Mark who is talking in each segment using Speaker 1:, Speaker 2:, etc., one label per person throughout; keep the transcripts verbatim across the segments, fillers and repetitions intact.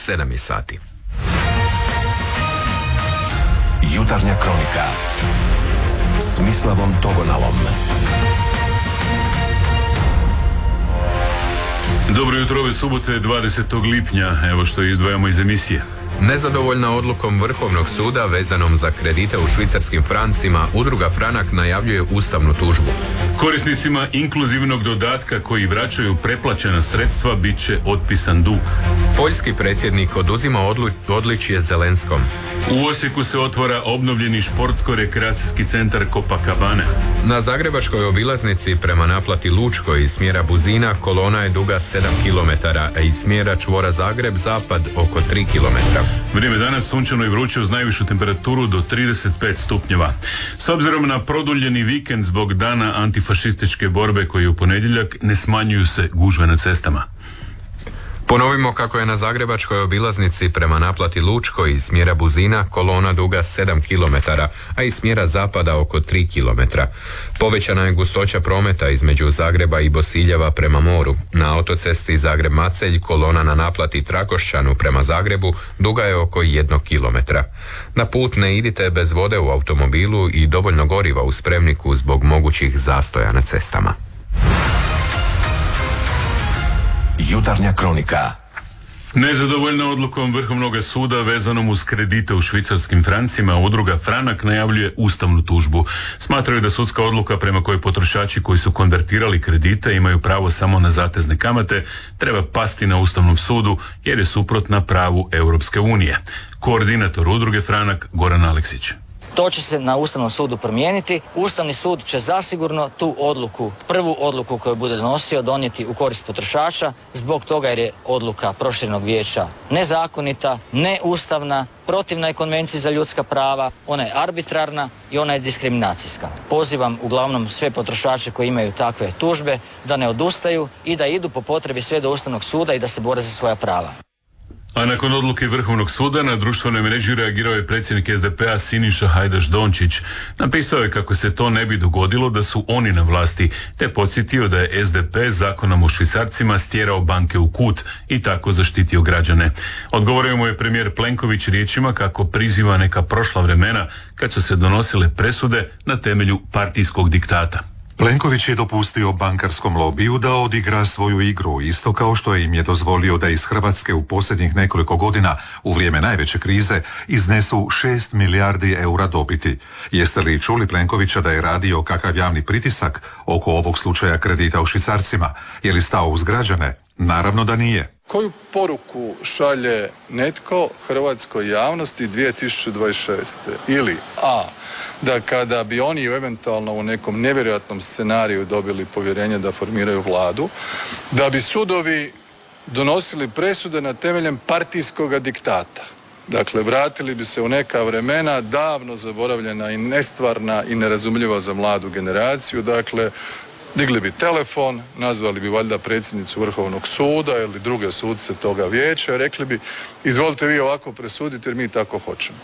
Speaker 1: sedam je sati.
Speaker 2: Jutarnja kronika s Mislavom Togonalom.
Speaker 3: Dobro jutro, ove subote dvadesetog lipnja, evo što izdvajamo iz emisije.
Speaker 1: Nezadovoljna odlukom Vrhovnog suda vezanom za kredite u švicarskim francima, Udruga Franak najavljuje ustavnu tužbu.
Speaker 3: Korisnicima inkluzivnog dodatka koji vraćaju preplaćena sredstva bit će otpisan dug.
Speaker 1: Poljski predsjednik oduzima odlu- odličje Zelenskom.
Speaker 3: U Osijeku se otvara obnovljeni športsko-rekreacijski centar Copacabana.
Speaker 1: Na zagrebačkoj obilaznici prema naplati Lučkoj iz smjera Buzina kolona je duga sedam kilometara, a iz smjera čvora Zagreb-Zapad oko tri kilometra.
Speaker 3: Vrijeme danas sunčano i vruće uz najvišu temperaturu do trideset pet stupnjeva. S obzirom na produljeni vikend zbog dana antifašističke borbe koji je u ponedjeljak, ne smanjuju se gužve na cestama.
Speaker 1: Ponovimo kako je na zagrebačkoj obilaznici prema naplati Lučkoj iz smjera Buzina kolona duga sedam kilometara, a iz smjera zapada oko tri kilometra. Povećana je gustoća prometa između Zagreba i Bosiljeva prema moru. Na autocesti Zagreb-Macelj kolona na naplati Trakošćanu prema Zagrebu duga je oko jednog kilometra. Na put ne idite bez vode u automobilu i dovoljno goriva u spremniku zbog mogućih zastoja na cestama.
Speaker 2: Jutarnja kronika.
Speaker 3: Nezadovoljna odlukom Vrhovnog suda vezanom uz kredite u švicarskim francima, Udruga Franak najavljuje ustavnu tužbu. Smatraju da sudska odluka prema kojoj potrošači koji su konvertirali kredite imaju pravo samo na zatezne kamate treba pasti na Ustavnom sudu jer je suprotna pravu Europske unije. Koordinator Udruge Franak Goran Aleksić.
Speaker 4: To će se na Ustavnom sudu promijeniti. Ustavni sud će zasigurno tu odluku, prvu odluku koju bude donosio, donijeti u korist potrošača, zbog toga jer je odluka proširenog vijeća nezakonita, neustavna, protivna je Konvenciji za ljudska prava, ona je arbitrarna i ona je diskriminacijska. Pozivam uglavnom sve potrošače koji imaju takve tužbe da ne odustaju i da idu po potrebi sve do Ustavnog suda i da se bore za svoja prava.
Speaker 3: A nakon odluke Vrhovnog suda na društvenoj mreži reagirao je predsjednik es de pe a Siniša Hajdaš Dončić. Napisao je kako se to ne bi dogodilo da su oni na vlasti, te podsjetio da je es de pe zakonom o švicarcima stjerao banke u kut i tako zaštitio građane. Odgovorio mu je premijer Plenković riječima kako priziva neka prošla vremena kad su se donosile presude na temelju partijskog diktata.
Speaker 5: Plenković je dopustio bankarskom lobiju da odigra svoju igru, isto kao što im je dozvolio da iz Hrvatske u posljednjih nekoliko godina, u vrijeme najveće krize, iznesu šest milijardi eura dobiti. Jeste li čuli Plenkovića da je radio kakav javni pritisak oko ovog slučaja kredita u švicarcima? Je li stao uz građane? Naravno da nije.
Speaker 6: Koju poruku šalje netko hrvatskoj javnosti dvije tisuće dvadeset šeste? Ili a, da kada bi oni eventualno u nekom nevjerojatnom scenariju dobili povjerenje da formiraju vladu, da bi sudovi donosili presude na temeljem partijskog diktata. Dakle, vratili bi se u neka vremena davno zaboravljena i nestvarna i nerazumljiva za mladu generaciju. Dakle, digli bi telefon, nazvali bi valjda predsjednicu Vrhovnog suda ili druge sudce toga vijeća i rekli bi izvolite vi ovako presuditi jer mi tako hoćemo.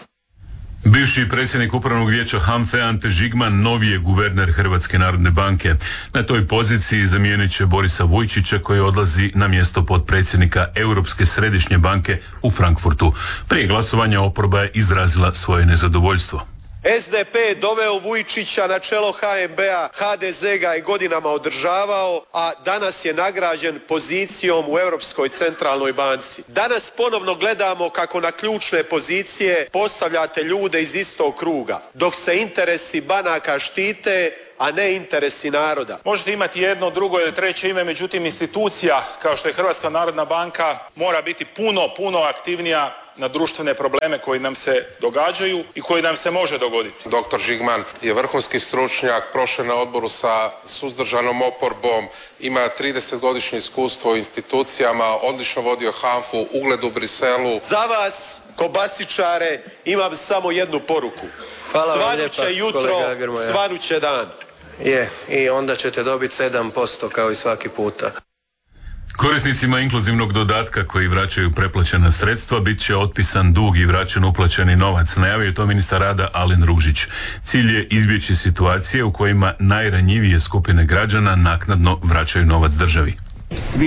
Speaker 3: Bivši predsjednik upravnog vijeća HANFA-e Ante Žigman novi je guverner Hrvatske narodne banke. Na toj poziciji zamijenit će Borisa Vujčića koji odlazi na mjesto potpredsjednika Europske središnje banke u Frankfurtu. Prije glasovanja oporba je izrazila svoje nezadovoljstvo.
Speaker 7: es de pe je doveo Vujčića na čelo ha en be a, ha de ze ga je godinama održavao, a danas je nagrađen pozicijom u Europskoj centralnoj banci. Danas ponovno gledamo kako na ključne pozicije postavljate ljude iz istog kruga, dok se interesi banaka štite, a ne interesi naroda.
Speaker 8: Možete imati jedno, drugo ili treće ime, međutim institucija kao što je Hrvatska narodna banka mora biti puno, puno aktivnija na društvene probleme koji nam se događaju i koji nam se može dogoditi.
Speaker 9: Doktor Žigman je vrhunski stručnjak, prošao na odboru sa suzdržanom oporbom, ima tridesetgodišnje iskustvo u institucijama, odlično vodio HANFA-u, ugled u Briselu.
Speaker 7: Za vas, kobasičare, imam samo jednu poruku.
Speaker 10: Hvala vam
Speaker 7: svanuće
Speaker 10: lijepa,
Speaker 7: jutro, svanuće dan.
Speaker 10: Je, i onda ćete dobiti sedam posto kao i svaki puta.
Speaker 3: Korisnicima inkluzivnog dodatka koji vraćaju preplaćena sredstva bit će otpisan dug i vraćen uplaćeni novac. Najavio je to ministar rada Alen Ružić. Cilj je izbjeći situacije u kojima najranjivije skupine građana naknadno vraćaju novac državi.
Speaker 11: Svi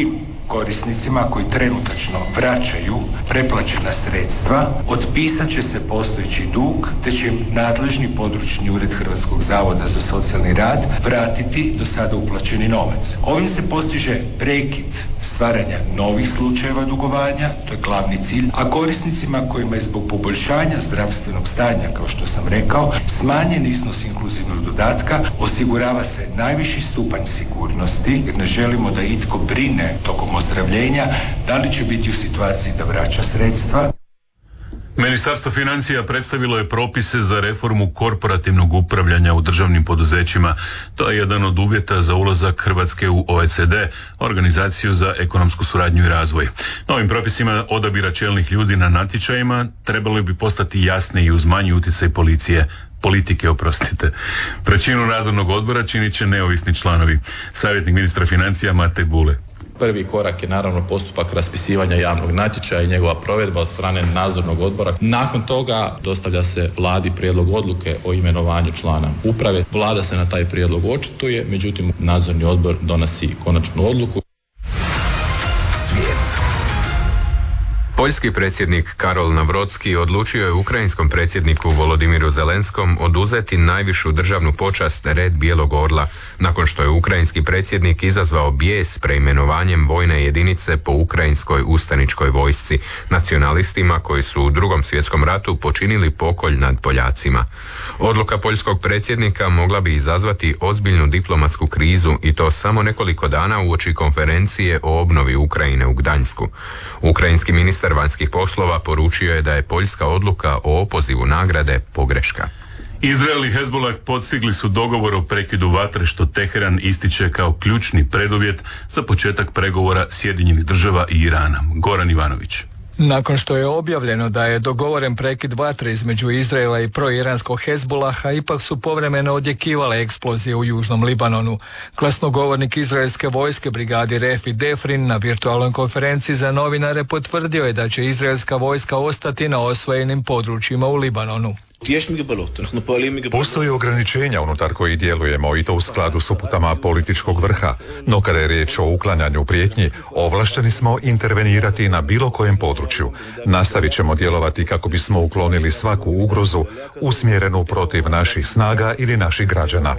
Speaker 11: korisnicima koji trenutačno vraćaju preplaćena sredstva, otpisat će se postojeći dug, te će im nadležni područni ured Hrvatskog zavoda za socijalni rad vratiti do sada uplaćeni novac. Ovim se postiže prekid stvaranja novih slučajeva dugovanja, to je glavni cilj, a korisnicima kojima je zbog poboljšanja zdravstvenog stanja, kao što sam rekao, smanjen iznos inkluzivnog dodatka, osigurava se najviši stupanj sigurnosti, jer ne želimo da itko brine tokom ozdravljenja da li će biti u situaciji da vraća sredstva.
Speaker 3: Ministarstvo financija predstavilo je propise za reformu korporativnog upravljanja u državnim poduzećima. To je jedan od uvjeta za ulazak Hrvatske u O E C D, Organizaciju za ekonomsku suradnju i razvoj. Novim propisima odabira čelnih ljudi na natječajima trebalo bi postati jasne i uz manji utjecaj policije. Politike, oprostite. Trećinu nadzornog odbora činit će neovisni članovi. Savjetnik ministra financija Mate Bule.
Speaker 12: Prvi korak je naravno postupak raspisivanja javnog natječaja i njegova provedba od strane nadzornog odbora. Nakon toga dostavlja se Vladi prijedlog odluke o imenovanju člana uprave. Vlada se na taj prijedlog očituje, međutim nadzorni odbor donosi konačnu odluku.
Speaker 1: Poljski predsjednik Karol Navrocki odlučio je ukrajinskom predsjedniku Volodimiru Zelenskom oduzeti najvišu državnu počast Red bijelog orla nakon što je ukrajinski predsjednik izazvao bijes preimenovanjem vojne jedinice po ukrajinskoj ustaničkoj vojsci, nacionalistima koji su u Drugom svjetskom ratu počinili pokolj nad Poljacima. Odluka poljskog predsjednika mogla bi izazvati ozbiljnu diplomatsku krizu i to samo nekoliko dana uoči konferencije o obnovi Ukrajine u Gdańsku. Ukrajinski ministar vanjskih poslova poručio je da je poljska odluka o opozivu nagrade pogreška.
Speaker 3: Izrael i Hezbollah postigli su dogovor o prekidu vatre što Teheran ističe kao ključni preduvjet za početak pregovora Sjedinjenih država i Irana. Goran Ivanović.
Speaker 13: Nakon što je objavljeno da je dogovoren prekid vatre između Izraela i proiranskog Hezbolaha, ipak su povremeno odjekivale eksplozije u južnom Libanonu. Glasnogovornik izraelske vojske brigadi Refi Defrin na virtualnoj konferenciji za novinare potvrdio je da će izraelska vojska ostati na osvojenim područjima u Libanonu.
Speaker 5: Postoje ograničenja unutar kojih djelujemo i to u skladu s uputama političkog vrha, no kada je riječ o uklanjanju prijetnji, ovlašteni smo intervenirati na bilo kojem području. Nastavit ćemo djelovati kako bismo uklonili svaku ugrozu usmjerenu protiv naših snaga ili naših građana.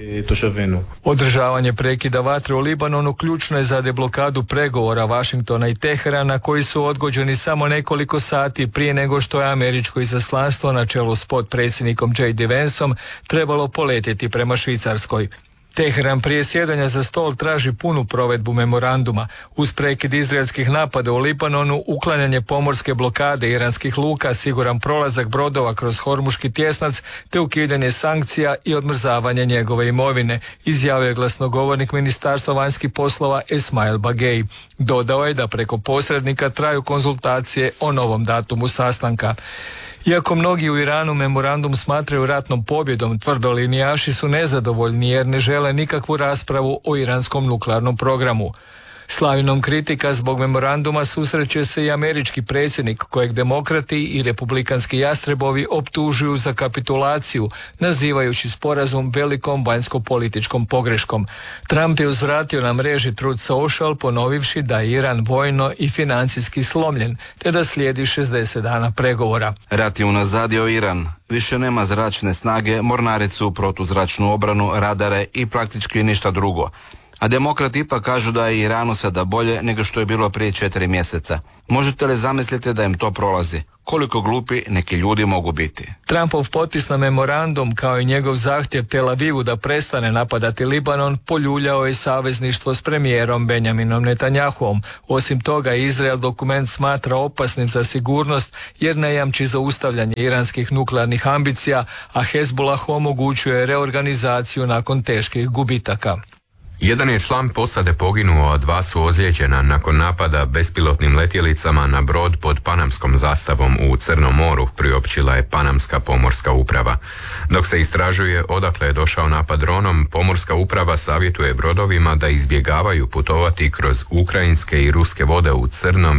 Speaker 13: Održavanje prekida vatre u Libanonu ključno je za deblokadu pregovora Vašingtona i Teherana koji su odgođeni samo nekoliko sati prije nego što je američko izaslanstvo na čelu s potpredsjednikom predsjednikom J D Vanceom trebalo poletjeti prema Švicarskoj. Teheran prije sjedanja za stol traži punu provedbu memoranduma. Uz prekid izraelskih napada u Libanonu, uklanjanje pomorske blokade iranskih luka, siguran prolazak brodova kroz Hormuški tjesnac, te ukidanje sankcija i odmrzavanje njegove imovine, izjavio je glasnogovornik Ministarstva vanjskih poslova Esmail Bagej. Dodao je da preko posrednika traju konzultacije o novom datumu sastanka. Iako mnogi u Iranu memorandum smatraju ratnom pobjedom, tvrdolinijaši su nezadovoljni jer ne žele nikakvu raspravu o iranskom nuklearnom programu. S lavinom kritika zbog memoranduma susreće se i američki predsjednik kojeg demokrati i republikanski jastrebovi optužuju za kapitulaciju, nazivajući sporazum velikom vanjsko-političkom pogreškom. Trump je uzvratio na mreži Truth Social ponovivši da je Iran vojno i financijski slomljen, te da slijedi šezdeset dana pregovora.
Speaker 14: Rat je unazadio Iran. Više nema zračne snage, mornaricu, protuzračnu obranu, radare i praktički ništa drugo. A demokrati ipak kažu da je Iranu sada bolje nego što je bilo prije četiri mjeseca. Možete li zamisliti da im to prolazi? Koliko glupi neki ljudi mogu biti?
Speaker 13: Trumpov potpis na memorandum kao i njegov zahtjev Tel Avivu da prestane napadati Libanon poljuljao je savezništvo s premijerom Benjaminom Netanjahuom. Osim toga, Izrael dokument smatra opasnim za sigurnost jer ne jamči zaustavljanje iranskih nuklearnih ambicija, a Hezbollah omogućuje reorganizaciju nakon teških gubitaka.
Speaker 1: Jedan je član posade poginuo, a dva su ozlijeđena nakon napada bespilotnim letjelicama na brod pod panamskom zastavom u Crnom moru, priopćila je Panamska pomorska uprava. Dok se istražuje odakle je došao napad dronom, pomorska uprava savjetuje brodovima da izbjegavaju putovati kroz ukrajinske i ruske vode u Crnom